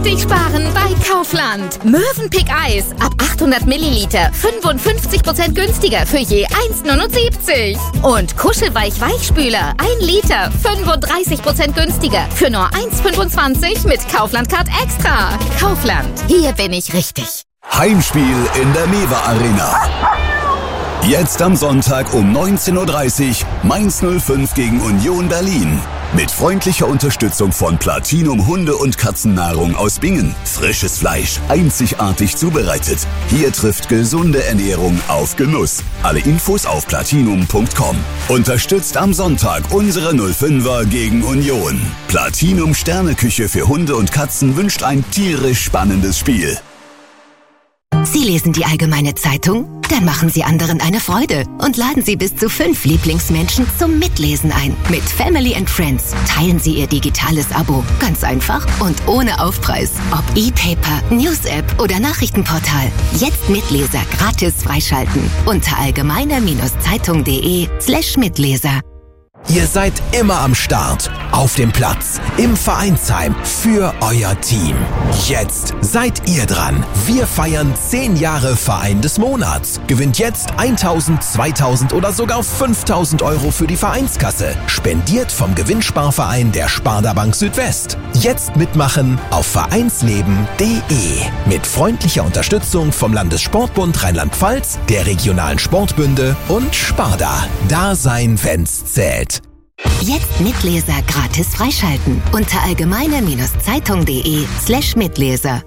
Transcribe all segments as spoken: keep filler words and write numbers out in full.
richtig sparen bei Kaufland. Mövenpick Eis ab achthundert Milliliter fünfundfünfzig Prozent günstiger für je eins Komma neunundsiebzig. Und Kuschelweich Weichspüler ein Liter fünfunddreißig Prozent günstiger für nur eins Komma fünfundzwanzig mit Kaufland Card Extra. Kaufland, hier bin ich richtig. Heimspiel in der Mewa Arena. Jetzt am Sonntag um neunzehn Uhr dreißig Mainz null fünf gegen Union Berlin. Mit freundlicher Unterstützung von Platinum Hunde- und Katzennahrung aus Bingen. Frisches Fleisch, einzigartig zubereitet. Hier trifft gesunde Ernährung auf Genuss. Alle Infos auf platinum punkt com. Unterstützt am Sonntag unsere null fünfer gegen Union. Platinum Sterneküche für Hunde und Katzen wünscht ein tierisch spannendes Spiel. Sie lesen die Allgemeine Zeitung? Dann machen Sie anderen eine Freude und laden Sie bis zu fünf Lieblingsmenschen zum Mitlesen ein. Mit Family and Friends teilen Sie Ihr digitales Abo. Ganz einfach und ohne Aufpreis. Ob E-Paper, News-App oder Nachrichtenportal. Jetzt Mitleser gratis freischalten. Unter allgemeine-zeitung.de slash Mitleser. Ihr seid immer am Start, auf dem Platz, im Vereinsheim, für euer Team. Jetzt seid ihr dran. Wir feiern zehn Jahre Verein des Monats. Gewinnt jetzt tausend, zweitausend oder sogar fünftausend Euro für die Vereinskasse. Spendiert vom Gewinnsparverein der Sparda Bank Südwest. Jetzt mitmachen auf vereinsleben punkt de. Mit freundlicher Unterstützung vom Landessportbund Rheinland-Pfalz, der regionalen Sportbünde und Sparda. Da sein, wenn's zählt. Jetzt Mitleser gratis freischalten unter allgemeine-zeitung.de slash Mitleser.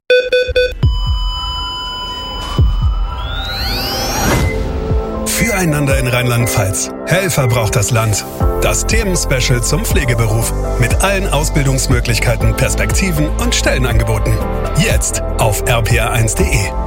Füreinander in Rheinland-Pfalz. Helfer braucht das Land. Das Themenspecial zum Pflegeberuf. Mit allen Ausbildungsmöglichkeiten, Perspektiven und Stellenangeboten. Jetzt auf r p r eins punkt de.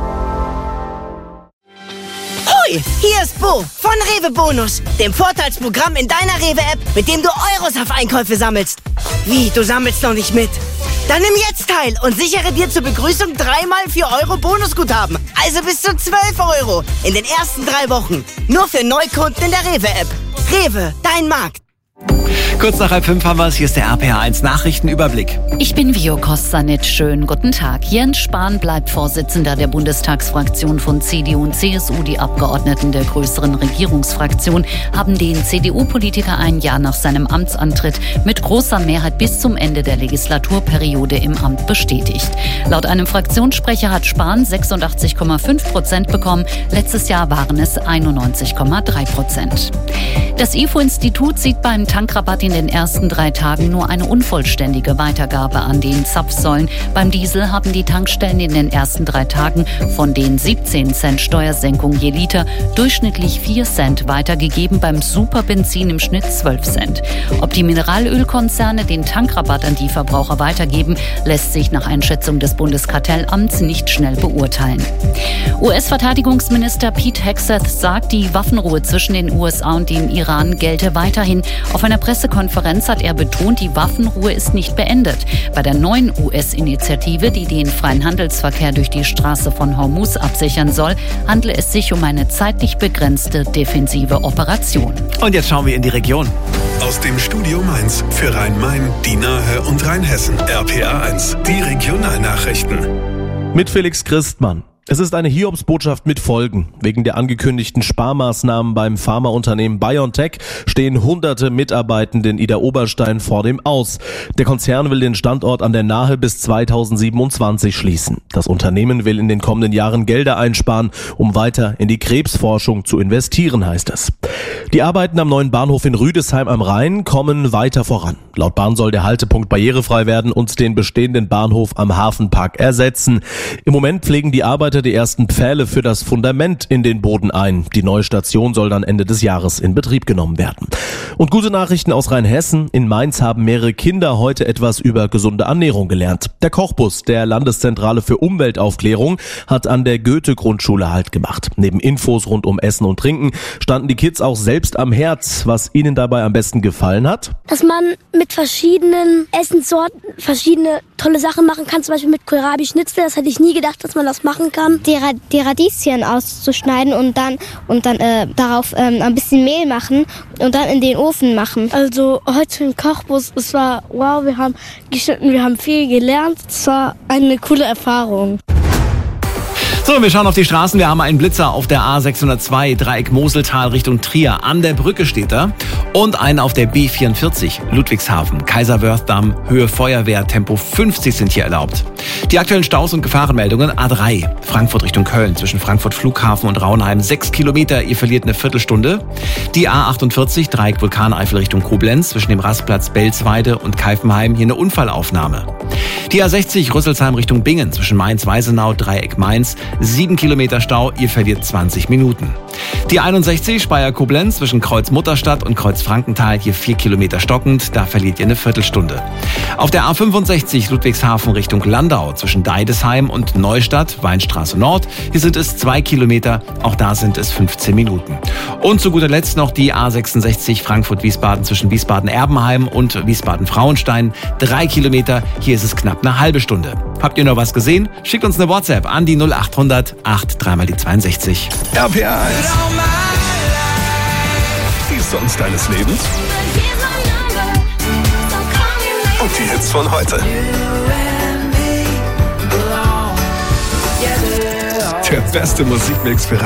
Hier ist Bo von Rewe Bonus, dem Vorteilsprogramm in deiner Rewe-App, mit dem du Euros auf Einkäufe sammelst. Wie, du sammelst noch nicht mit? Dann nimm jetzt teil und sichere dir zur Begrüßung dreimal vier Euro Bonusguthaben. Also bis zu zwölf Euro in den ersten drei Wochen. Nur für Neukunden in der Rewe-App. Rewe, dein Markt. Kurz nach halb fünf haben wir es. Hier ist der R P R eins Nachrichtenüberblick. Ich bin Vio Kostanitsch. Schönen guten Tag. Jens Spahn bleibt Vorsitzender der Bundestagsfraktion von C D U und C S U. Die Abgeordneten der größeren Regierungsfraktion haben den C D U-Politiker ein Jahr nach seinem Amtsantritt mit großer Mehrheit bis zum Ende der Legislaturperiode im Amt bestätigt. Laut einem Fraktionssprecher hat Spahn sechsundachtzig Komma fünf Prozent bekommen. Letztes Jahr waren es einundneunzig Komma drei Prozent. Das I F O-Institut sieht beim Tankrabatt in den ersten drei Tagen nur eine unvollständige Weitergabe an den Zapfsäulen. Beim Diesel haben die Tankstellen in den ersten drei Tagen von den siebzehn Cent Steuersenkung je Liter durchschnittlich vier Cent weitergegeben, beim Superbenzin im Schnitt zwölf Cent. Ob die Mineralölkonzerne den Tankrabatt an die Verbraucher weitergeben, lässt sich nach Einschätzung des Bundeskartellamts nicht schnell beurteilen. U S-Verteidigungsminister Pete Hegseth sagt, die Waffenruhe zwischen den U S A und dem Iran gelte weiterhin. Auf einer Pressekonferenz hat er betont, die Waffenruhe ist nicht beendet. Bei der neuen U S-Initiative, die den freien Handelsverkehr durch die Straße von Hormuz absichern soll, handle es sich um eine zeitlich begrenzte defensive Operation. Und jetzt schauen wir in die Region. Aus dem Studio Mainz für Rhein-Main, die Nahe und Rheinhessen. R P R eins, die Regionalnachrichten. Mit Felix Christmann. Es ist eine Hiobsbotschaft mit Folgen. Wegen der angekündigten Sparmaßnahmen beim Pharmaunternehmen BioNTech stehen hunderte Mitarbeitende in Idar-Oberstein vor dem Aus. Der Konzern will den Standort an der Nahe bis zweitausendsiebenundzwanzig schließen. Das Unternehmen will in den kommenden Jahren Gelder einsparen, um weiter in die Krebsforschung zu investieren, heißt es. Die Arbeiten am neuen Bahnhof in Rüdesheim am Rhein kommen weiter voran. Laut Bahn soll der Haltepunkt barrierefrei werden und den bestehenden Bahnhof am Hafenpark ersetzen. Im Moment pflegen die Arbeiter die ersten Pfähle für das Fundament in den Boden ein. Die neue Station soll dann Ende des Jahres in Betrieb genommen werden. Und gute Nachrichten aus Rheinhessen. In Mainz haben mehrere Kinder heute etwas über gesunde Ernährung gelernt. Der Kochbus der Landeszentrale für Umweltaufklärung hat an der Goethe-Grundschule Halt gemacht. Neben Infos rund um Essen und Trinken standen die Kids auch selbst am Herd. Was ihnen dabei am besten gefallen hat? Dass man mit verschiedenen Essenssorten verschiedene tolle Sachen machen kann. Zum Beispiel mit Kohlrabi-Schnitzel. Das hätte ich nie gedacht, dass man das machen kann. Aufgaben, die, Ra- die Radieschen auszuschneiden und dann, und dann äh, darauf ähm, ein bisschen Mehl machen und dann in den Ofen machen. Also heute im Kochbus, es war wow, wir haben geschnitten, wir haben viel gelernt. Es war eine coole Erfahrung. So, wir schauen auf die Straßen. Wir haben einen Blitzer auf der A sechshundertzwei, Dreieck Moseltal Richtung Trier. An der Brücke steht er. Und einen auf der B vierundvierzig, Ludwigshafen, Kaiserwörthdamm, Höhe Feuerwehr, Tempo fünfzig sind hier erlaubt. Die aktuellen Staus und Gefahrenmeldungen: A drei, Frankfurt Richtung Köln, zwischen Frankfurt Flughafen und Raunheim, sechs Kilometer, ihr verliert eine Viertelstunde. Die A achtundvierzig, Dreieck Vulkaneifel Richtung Koblenz, zwischen dem Rastplatz Belzweide und Keifenheim, hier eine Unfallaufnahme. Die A sechzig, Rüsselsheim Richtung Bingen, zwischen Mainz-Weisenau, Dreieck Mainz, sieben Kilometer Stau, ihr verliert zwanzig Minuten. Die einundsechzig, Speyer-Koblenz, zwischen Kreuz-Mutterstadt und Kreuz-Frankenthal, hier vier Kilometer stockend, da verliert ihr eine Viertelstunde. Auf der A fünfundsechzig, Ludwigshafen Richtung Landau, zwischen Deidesheim und Neustadt, Weinstraße Nord, hier sind es zwei Kilometer, auch da sind es fünfzehn Minuten. Und zu guter Letzt noch die A sechsundsechzig, Frankfurt-Wiesbaden, zwischen Wiesbaden-Erbenheim und Wiesbaden-Frauenstein, drei Kilometer, hier ist es knapp eine halbe Stunde. Habt ihr noch was gesehen? Schickt uns eine WhatsApp an die null acht hundert acht drei mal die zweiundsechzig. R P R eins. Die Songs deines Lebens. Und die Hits von heute. Der beste Musikmix für